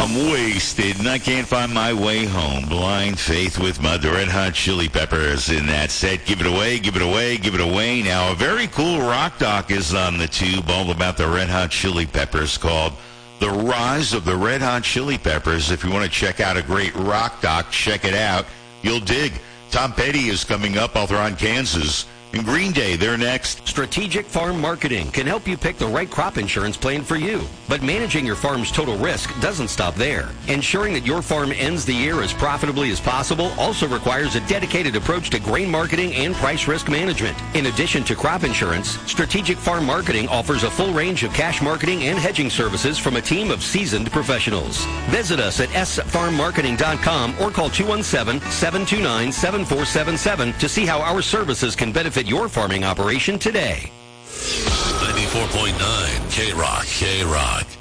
I'm wasted and I can't find my way home. Blind Faith with Mud, the Red Hot Chili Peppers in that set. Give it away, give it away, give it away. Now, a very cool rock doc is on the tube all about the Red Hot Chili Peppers called The Rise of the Red Hot Chili Peppers. If you want to check out a great rock doc, check it out. You'll dig. Tom Petty is coming up. I'll throw on Kansas. And Green Day, they're next. Strategic Farm Marketing can help you pick the right crop insurance plan for you. But managing your farm's total risk doesn't stop there. Ensuring that your farm ends the year as profitably as possible also requires a dedicated approach to grain marketing and price risk management. In addition to crop insurance, Strategic Farm Marketing offers a full range of cash marketing and hedging services from a team of seasoned professionals. Visit us at sfarmmarketing.com or call 217-729-7477 to see how our services can benefit your farming operation today. 94.9 K-Rock.